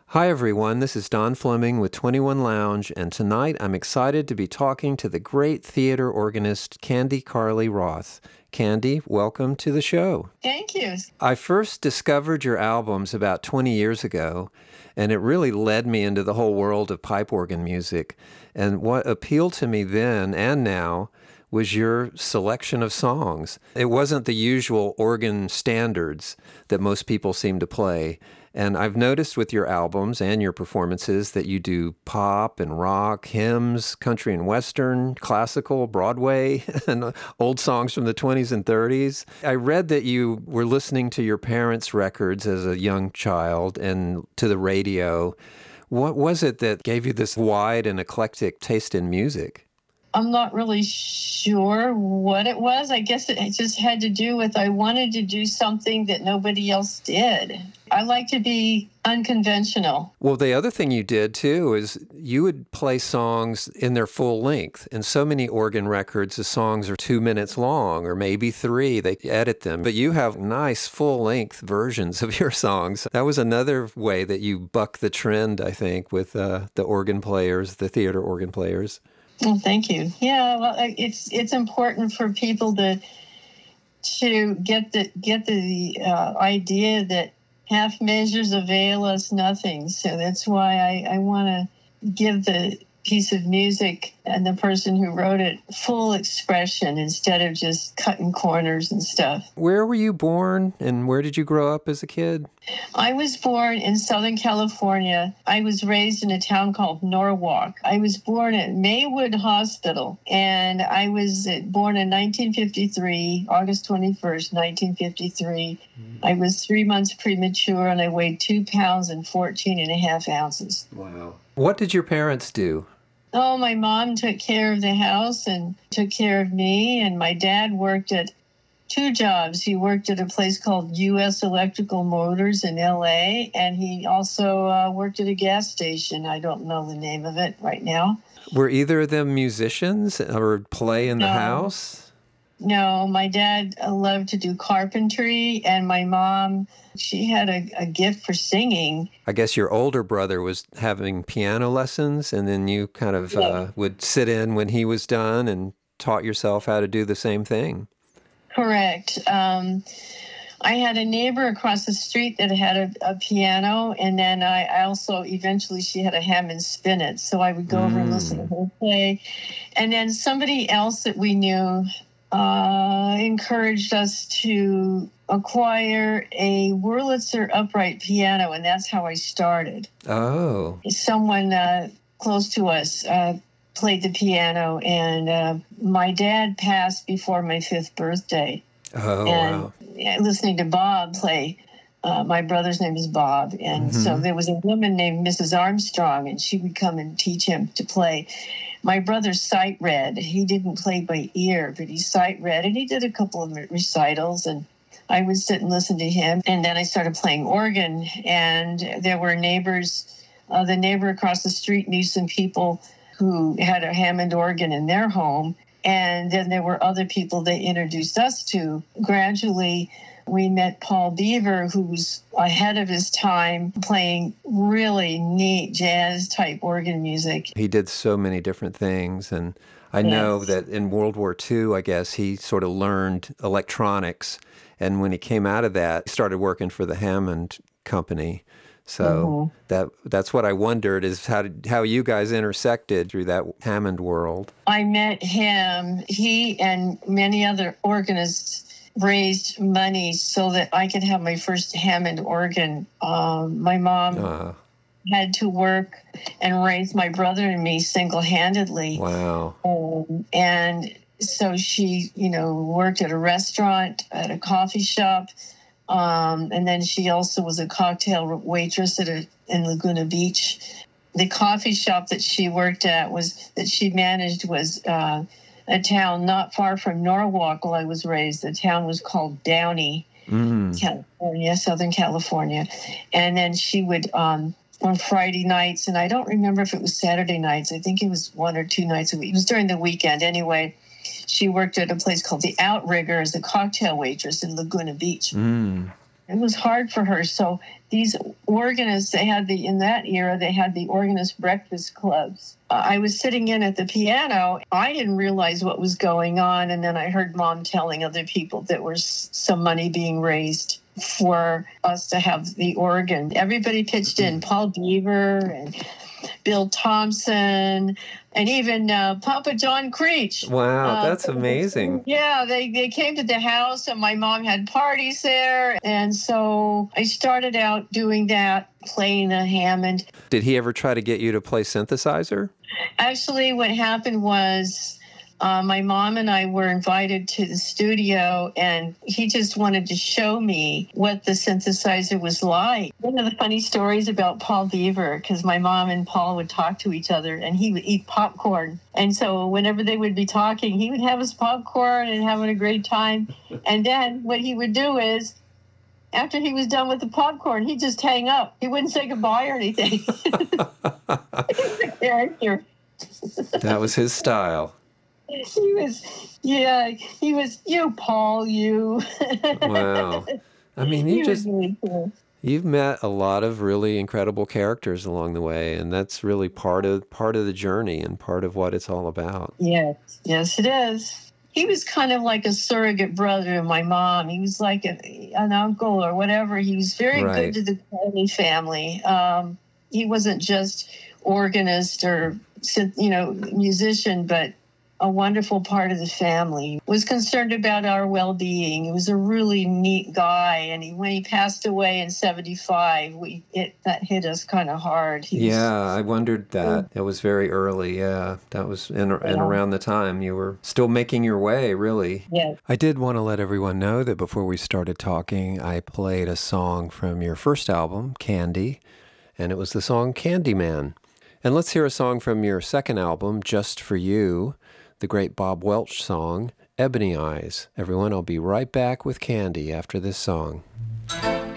Hi, everyone. This is Don Fleming with 21 Lounge, and tonight I'm excited to be talking to the great theater organist Candy Carly Roth. Candy, welcome to the show. Thank you. I first discovered your albums about 20 years ago, and it really led me into the whole world of pipe organ music. And what appealed to me then and now was your selection of songs. It wasn't the usual organ standards that most people seem to play. And I've noticed with your albums and your performances that you do pop and rock, hymns, country and western, classical, Broadway, and old songs from the 20s and 30s. I read that you were listening to your parents' records as a young child and to the radio. What was it that gave you this wide and eclectic taste in music? I'm not really sure what it was. I guess it just had to do with I wanted to do something that nobody else did. I like to be unconventional. Well, the other thing you did, too, is you would play songs in their full length. In so many organ records, the songs are 2 minutes long or maybe 3. They edit them. But you have nice full-length versions of your songs. That was another way that you buck the trend, I think, with the organ players, the theater organ players. Well, thank you. Yeah, well, it's important for people to get the idea that half measures avail us nothing. So that's why I want to give the piece of music and the person who wrote it full expression instead of just cutting corners and stuff. Where were you born and where did you grow up as a kid? I was born in Southern California. I was raised in a town called Norwalk. I was born at Maywood Hospital, and I was born in 1953, August 21st, 1953. I was 3 months premature, and I weighed 2 pounds and 14 and a half ounces. Wow. What did your parents do? Oh, my mom took care of the house and took care of me, and my dad worked at 2 jobs. He worked at a place called U.S. Electrical Motors in L.A., and he also worked at a gas station. I don't know the name of it right now. Were either of them musicians or play in the house? No, my dad loved to do carpentry, and my mom, she had a gift for singing. I guess your older brother was having piano lessons, and then you kind of would sit in when he was done and taught yourself how to do the same thing. Correct. I had a neighbor across the street that had a piano, and then I also, eventually she had a Hammond spinet, so I would go over and listen to her play. And then somebody else that we knew encouraged us to acquire a Wurlitzer upright piano, and that's how I started. Oh. Someone close to us played the piano, and my dad passed before my 5th birthday. Oh, and wow. Listening to Bob play, my brother's name is Bob, and so there was a woman named Mrs. Armstrong, and she would come and teach him to play. My brother sight read. He didn't play by ear, but he sight read, and he did a couple of recitals, and I would sit and listen to him. And then I started playing organ, and there were neighbors. The neighbor across the street knew some people who had a Hammond organ in their home, and then there were other people they introduced us to. Gradually, we met Paul Beaver, who was ahead of his time, playing really neat jazz-type organ music. He did so many different things, and I know that in World War II, I guess, he sort of learned electronics, and when he came out of that, he started working for the Hammond Company. So that's what I wondered, is how you guys intersected through that Hammond world. I met him. He and many other organists raised money so that I could have my first Hammond organ. My mom had to work and raise my brother and me single-handedly. Wow. And so she, worked at a restaurant, at a coffee shop, and then she also was a cocktail waitress in Laguna Beach. The coffee shop that she worked at was a town not far from Norwalk where I was raised. The town was called Downey, California, Southern California. And then she would, on Friday nights, and I don't remember if it was Saturday nights. I think it was 1 or 2 nights a week. It was during the weekend anyway. She worked at a place called the Outrigger as a cocktail waitress in Laguna Beach. It was hard for her. So these organists, in that era, they had the organist breakfast clubs. I was sitting in at the piano. I didn't realize what was going on. And then I heard Mom telling other people that there was some money being raised for us to have the organ. Everybody pitched in, Paul Beaver and Bill Thompson, and even Papa John Creech. Wow, that's amazing. Yeah, they came to the house, and my mom had parties there. And so I started out doing that, playing the Hammond. Did he ever try to get you to play synthesizer? Actually, what happened was my mom and I were invited to the studio, and he just wanted to show me what the synthesizer was like. One of the funny stories about Paul Beaver, because my mom and Paul would talk to each other, and he would eat popcorn. And so whenever they would be talking, he would have his popcorn and having a great time. And then what he would do is, after he was done with the popcorn, he'd just hang up. He wouldn't say goodbye or anything. He's a character. That was his style. He was, you, Paul, you. Wow. I mean, Really cool. you've met a lot of really incredible characters along the way, and that's really part of the journey and part of what it's all about. Yes, it is. He was kind of like a surrogate brother to my mom. He was like an uncle or whatever. He was very good to the Carney family. He wasn't just organist or musician, but a wonderful part of the family. Was concerned about our well-being. He was a really neat guy, and when he passed away in 1975, that hit us kind of hard. I wondered that. It was very early. Yeah, that was in around the time you were still making your way, really. Yeah. I did want to let everyone know that before we started talking, I played a song from your first album, Candy, and it was the song Candyman. And let's hear a song from your second album, Just for You, the great Bob Welch song, Ebony Eyes. Everyone, I'll be right back with Candy after this song.